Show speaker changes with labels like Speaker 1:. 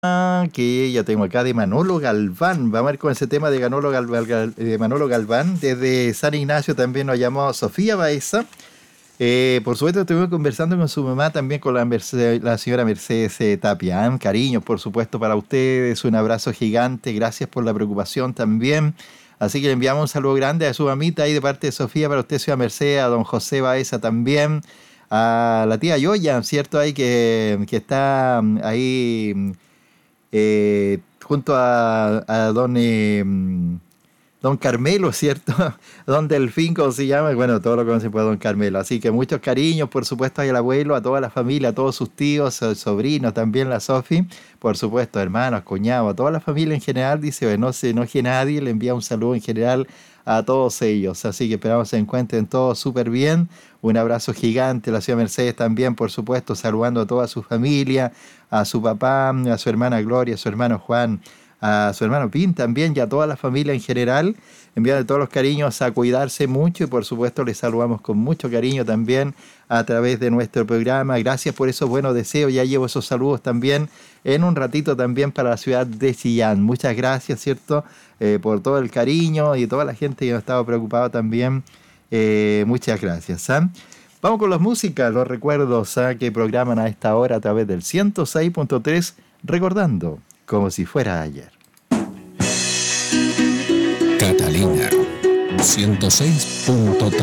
Speaker 1: que ya tengo acá de Manolo Galván. Vamos a ver con ese tema de Manolo Galván. Desde San Ignacio también nos llamó Sofía Baeza. Por supuesto, estuvimos conversando con su mamá, también con la señora Mercedes Tapia. Cariños, por supuesto, para ustedes. Un abrazo gigante. Gracias por la preocupación también. Así que le enviamos un saludo grande a su mamita ahí de parte de Sofía para usted, señora Mercedes, a don José Baeza también, a la tía Yoya, ¿cierto? Ahí que está ahí junto a don Carmelo, ¿cierto? Don Delfín, ¿cómo se llama? Bueno, todos lo conocen por don Carmelo. Así que muchos cariños, por supuesto, al abuelo, a toda la familia, a todos sus tíos, sobrinos, también la Sofi, por supuesto, hermanos, cuñados, a toda la familia en general. Dice, no se enoje nadie, le envía un saludo en general a todos ellos. Así que esperamos se encuentren todos súper bien. Un abrazo gigante, la señora Mercedes también, por supuesto, saludando a toda su familia, a su papá, a su hermana Gloria, a su hermano Juan, a su hermano Pin también y a toda la familia en general, enviando todos los cariños a cuidarse mucho y por supuesto les saludamos con mucho cariño también a través de nuestro programa. Gracias por esos buenos deseos, ya llevo esos saludos también en un ratito también para la ciudad de Chillán. Muchas gracias, ¿cierto? Por todo el cariño y toda la gente que ha estado preocupada también. Muchas gracias. Vamos con las músicas, los recuerdos que programan a esta hora a través del 106.3, recordando como si fuera ayer.
Speaker 2: Catalina 106.3